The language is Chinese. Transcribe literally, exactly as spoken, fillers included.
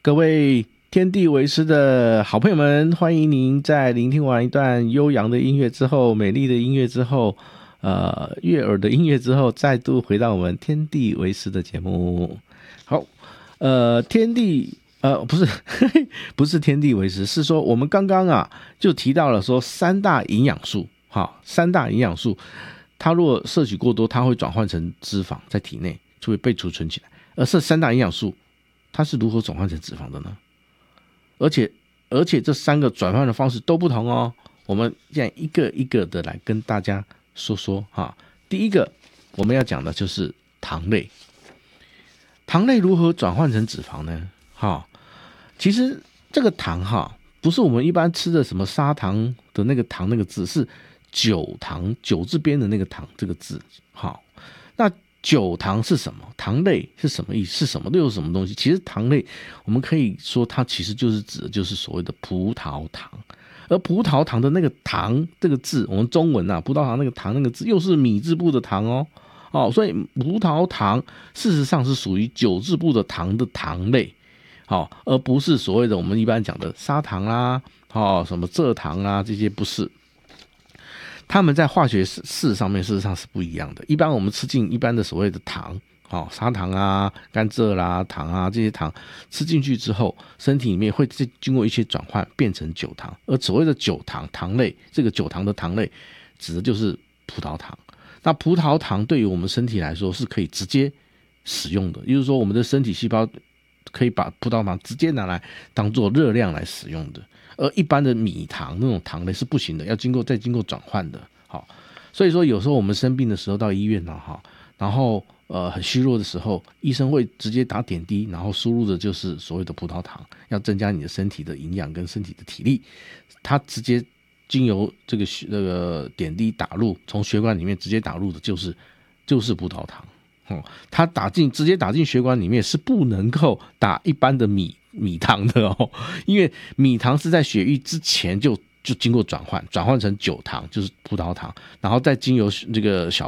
各位天地为师的好朋友们，欢迎您在聆听完一段悠扬的音乐之后，美丽的音乐之后，呃，悦耳的音乐之后，再度回到我们天地为师的节目。好，呃，天地呃不是不是天地为师，是说我们刚刚啊就提到了说三大营养素，好，三大营养素，它如果摄取过多，它会转换成脂肪在体内，就会被储存起来。而这三大营养素，它是如何转换成脂肪的呢？而且而且这三个转换的方式都不同哦。我们现在一个一个的来跟大家说说哈。第一个我们要讲的就是糖类，糖类如何转换成脂肪呢？哈，其实这个糖哈，不是我们一般吃的什么砂糖的那个糖那个字，是酒糖酒字边的那个糖这个字。好，那酒糖是什么？糖类是什么意思？是什么？都有什么东西？其实糖类，我们可以说它其实就是指的就是所谓的葡萄糖，而葡萄糖的那个糖这个字，我们中文啊，葡萄糖那个糖那个字又是米字部的糖哦，哦，所以葡萄糖事实上是属于酒字部的糖的糖类，好，而不是所谓的我们一般讲的砂糖啦，哦，什么蔗糖啊，这些不是。它们在化学式上面事实上是不一样的。一般我们吃进一般的所谓的糖，哦，砂糖啊、甘蔗啦、糖啊这些糖吃进去之后，身体里面会经过一些转换变成酒糖。而所谓的酒糖糖类，这个酒糖的糖类指的就是葡萄糖。那葡萄糖对于我们身体来说是可以直接使用的，也就是说我们的身体细胞可以把葡萄糖直接拿来当做热量来使用的。而一般的米糖那种糖类是不行的，要经过再经过转换的。好，所以说有时候我们生病的时候到医院呢，哈，然后呃很虚弱的时候，医生会直接打点滴，然后输入的就是所谓的葡萄糖，要增加你的身体的营养跟身体的体力。它直接经由这个那个点滴打入，从血管里面直接打入的就是就是葡萄糖。哦，它打进直接打进血管里面是不能够打一般的米米糖的哦，因为米糖是在血液之前就就经过转换，转换成酒糖，就是葡萄糖，然后再经由这个小